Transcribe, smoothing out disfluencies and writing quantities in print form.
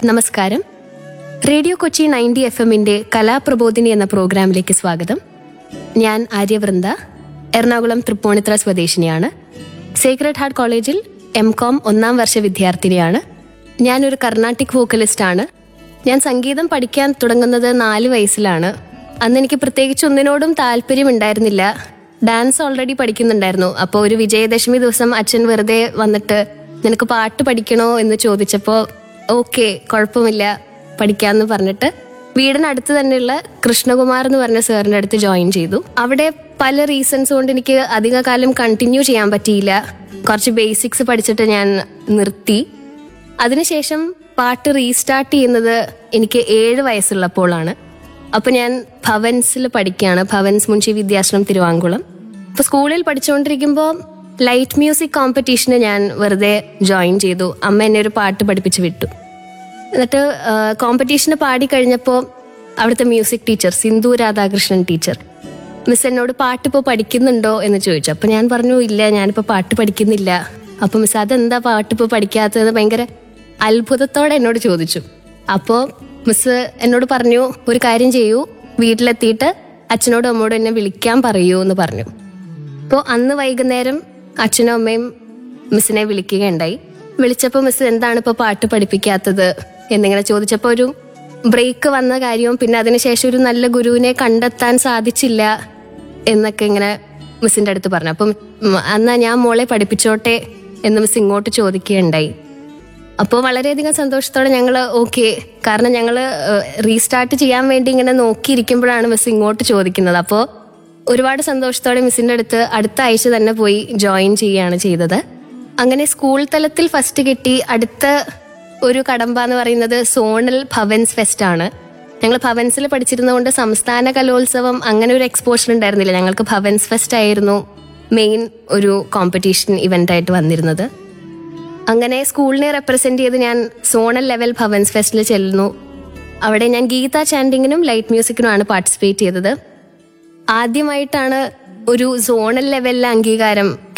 നമസ്കാരം. റേഡിയോ കൊച്ചി 90 FM-ന്റെ കലാപ്രബോധിനി എന്ന പ്രോഗ്രാമിലേക്ക് സ്വാഗതം. ഞാൻ ആര്യവൃന്ദ, എറണാകുളം തൃപ്പൂണിത്തുറ സ്വദേശിനിയാണ്. സേക്രഡ് ഹാർട്ട് കോളേജിൽ MCOM 1ാം വർഷ വിദ്യാർത്ഥിനിയാണ്. ഞാനൊരു കർണാട്ടിക് വോക്കലിസ്റ്റാണ്. ഞാൻ സംഗീതം പഠിക്കാൻ തുടങ്ങുന്നത് 4 വയസ്സിലാണ്. അന്ന് എനിക്ക് പ്രത്യേകിച്ച് ഒന്നിനോടും താല്പര്യമുണ്ടായിരുന്നില്ല. Dance already പഠിക്കുന്നുണ്ടായിരുന്നു. അപ്പോൾ ഒരു വിജയദശമി ദിവസം അച്ഛൻ വെറുതെ വന്നിട്ട് നിനക്ക് പാട്ട് പഠിക്കണോ എന്ന് ചോദിച്ചപ്പോൾ ഓക്കെ, കുഴപ്പമില്ല, പഠിക്കാമെന്ന് പറഞ്ഞിട്ട് വീടിനടുത്ത് തന്നെയുള്ള കൃഷ്ണകുമാർ എന്ന് പറഞ്ഞ സാറിൻ്റെ അടുത്ത് ജോയിൻ ചെയ്തു. അവിടെ പല റീസൺസ് കൊണ്ട് എനിക്ക് അധികകാലം കണ്ടിന്യൂ ചെയ്യാൻ പറ്റിയില്ല. കുറച്ച് ബേസിക്സ് പഠിച്ചിട്ട് ഞാൻ നിർത്തി. അതിനുശേഷം പാട്ട് റീസ്റ്റാർട്ട് ചെയ്യുന്നത് എനിക്ക് 7 വയസ്സുള്ളപ്പോഴാണ്. അപ്പോൾ ഞാൻ ഭവൻസിൽ പഠിക്കുകയാണ്, ഭവൻസ് മുൻഷി വിദ്യാശ്രമം തിരുവാങ്കുളം. അപ്പോൾ സ്കൂളിൽ പഠിച്ചുകൊണ്ടിരിക്കുമ്പോൾ ലൈറ്റ് മ്യൂസിക് കോമ്പറ്റീഷന് ഞാൻ വെറുതെ ജോയിൻ ചെയ്തു. അമ്മ എന്നെ ഒരു പാട്ട് പഠിപ്പിച്ച് വിട്ടു. എന്നിട്ട് കോമ്പറ്റീഷന് പാടിക്കഴിഞ്ഞപ്പോൾ അവിടുത്തെ music teacher Sindhu Radhakrishnan teacher miss എന്നോട് പാട്ട് ഇപ്പോൾ പഠിക്കുന്നുണ്ടോ എന്ന് ചോദിച്ചു. അപ്പോൾ ഞാൻ പറഞ്ഞു ഇല്ല, ഞാനിപ്പോൾ പാട്ട് പഠിക്കുന്നില്ല. അപ്പോൾ മിസ് അതെന്താ പാട്ട് ഇപ്പോൾ പഠിക്കാത്തത് ഭയങ്കര അത്ഭുതത്തോടെ എന്നോട് ചോദിച്ചു. അപ്പോൾ മിസ് എന്നോട് പറഞ്ഞു, ഒരു കാര്യം ചെയ്യൂ, വീട്ടിലെത്തിയിട്ട് അച്ഛനോടും അമ്മയോടും എന്നെ വിളിക്കാൻ പറയൂ എന്ന് പറഞ്ഞു. അപ്പോൾ അന്ന് വൈകുന്നേരം അച്ഛനും അമ്മയും മിസ്സിനെ വിളിക്കുകയുണ്ടായി. വിളിച്ചപ്പോൾ മിസ് എന്താണ് ഇപ്പോൾ പാട്ട് പഠിപ്പിക്കാത്തത് എന്നിങ്ങനെ ചോദിച്ചപ്പോൾ ഒരു ബ്രേക്ക് വന്ന കാര്യവും പിന്നെ അതിനുശേഷം ഒരു നല്ല ഗുരുവിനെ കണ്ടെത്താൻ സാധിച്ചില്ല എന്നൊക്കെ ഇങ്ങനെ മിസ്സിൻ്റെ അടുത്ത് പറഞ്ഞു. അപ്പം എന്നാ ഞാൻ മോളെ പഠിപ്പിച്ചോട്ടെ എന്ന് മിസ് ഇങ്ങോട്ട് ചോദിക്കുകയുണ്ടായി. അപ്പോൾ വളരെയധികം സന്തോഷത്തോടെ ഞങ്ങൾ ഓക്കെ, കാരണം ഞങ്ങൾ റീസ്റ്റാർട്ട് ചെയ്യാൻ വേണ്ടി ഇങ്ങനെ നോക്കിയിരിക്കുമ്പോഴാണ് മിസ് ഇങ്ങോട്ട് ചോദിക്കുന്നത്. അപ്പോൾ ഒരുപാട് സന്തോഷത്തോടെ മിസ്സിൻ്റെ അടുത്ത് അടുത്ത ആഴ്ച തന്നെ പോയി ജോയിൻ ചെയ്യുകയാണ് ചെയ്തത്. അങ്ങനെ സ്കൂൾ തലത്തിൽ ഫസ്റ്റ് കിട്ടി. അടുത്ത ഒരു കടമ്പ എന്ന് പറയുന്നത് സോണൽ ഭവൻസ് ഫെസ്റ്റ് ആണ്. ഞങ്ങൾ ഭവൻസിൽ പഠിച്ചിരുന്നതുകൊണ്ട് സംസ്ഥാന കലോത്സവം അങ്ങനെ ഒരു എക്സ്പോഷർ ഉണ്ടായിരുന്നില്ല. ഞങ്ങൾക്ക് ഭവൻസ് ഫെസ്റ്റ് ആയിരുന്നു മെയിൻ ഒരു കോമ്പറ്റീഷൻ ഇവന്റ് ആയിട്ട് വന്നിരുന്നത്. അങ്ങനെ സ്കൂളിനെ റെപ്രസെന്റ് ചെയ്ത് ഞാൻ സോണൽ ലെവൽ ഭവൻസ് ഫെസ്റ്റിൽ ചെല്ലുന്നു. അവിടെ ഞാൻ ഗീത ചാൻഡിങ്ങിനും ലൈറ്റ് മ്യൂസിക്കിനുമാണ് പാർട്ടിസിപ്പേറ്റ് ചെയ്തത്. ആദ്യമായിട്ടാണ് ഒരു സോണൽ ലെവലിലെ അംഗീകാരം